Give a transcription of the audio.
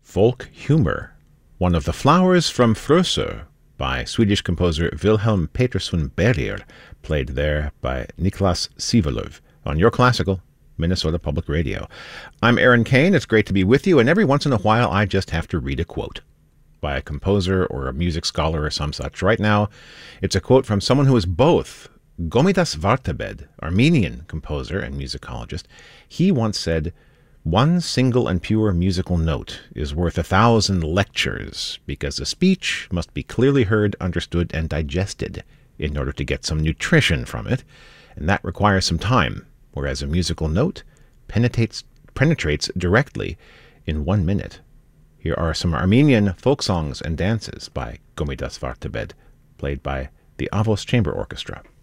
Folk Humor, one of the flowers from Frösö by Swedish composer Wilhelm Petersson Berger, played there by Niklas Sivelöv on Your Classical, Minnesota Public Radio. I'm Aaron Kane. It's great to be with you, and every once in a while I just have to read a quote by a composer or a music scholar or some such. Right now, it's a quote from someone who is both. Gomidas Vartabed, Armenian composer and musicologist, he once said, "One single and pure musical note is worth 1,000 lectures, because a speech must be clearly heard, understood, and digested in order to get some nutrition from it, and that requires some time, whereas a musical note penetrates directly in 1 minute." Here are some Armenian folk songs and dances by Gomidas Vartabed, played by the Avos Chamber Orchestra.